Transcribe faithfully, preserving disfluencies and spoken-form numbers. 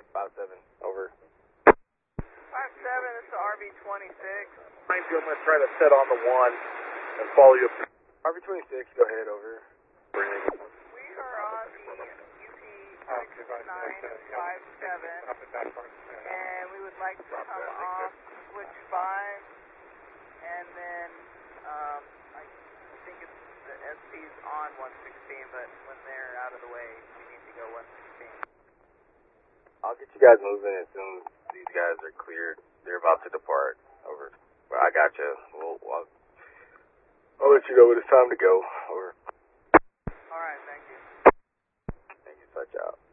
five seven, over. five seven, this is R B twenty-six. I'm going to try to set on the one and follow you. R B twenty-six, go ahead, over. We are on the U P six nine five seven, and we would like to come off switch five, and then um, I think it's the S P's on one sixteen, but when they're out of the way, we need to go one sixteen. I'll get you guys moving as soon as these guys are cleared. They're about to depart, over. Well, I got you. We'll, I'll, I'll let you know when it's time to go, over. All right, thank you. Thank you, touch out.